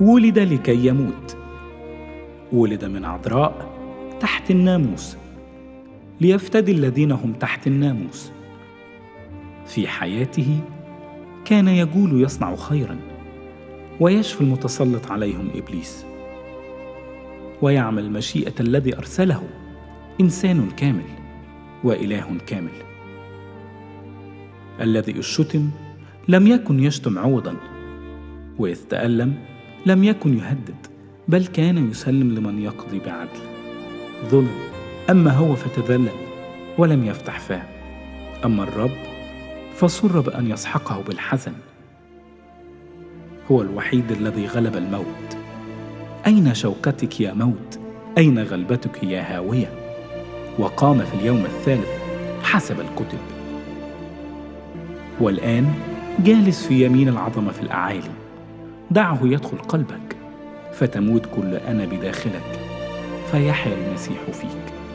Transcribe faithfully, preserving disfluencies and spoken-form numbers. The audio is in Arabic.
ولد لكي يموت، ولد من عذراء تحت الناموس ليفتدي الذين هم تحت الناموس. في حياته كان يجول يصنع خيرا ويشفي المتسلط عليهم إبليس، ويعمل مشيئة الذي أرسله، إنسان كامل وإله كامل. الذي الشتم لم يكن يشتم عوضا، وإذ تألم لم يكن يهدد، بل كان يسلم لمن يقضي بعدل. ظلم، أما هو فتذلل ولم يفتح فاه. أما الرب فسر بأن يسحقه بالحزن. هو الوحيد الذي غلب الموت. أين شوكتك يا موت؟ أين غلبتك يا هاوية؟ وقام في اليوم الثالث حسب الكتب. والآن جالس في يمين العظمة في الأعالي. دعه يدخل قلبك فتموت كل أنا بداخلك، فيحيا المسيح فيك.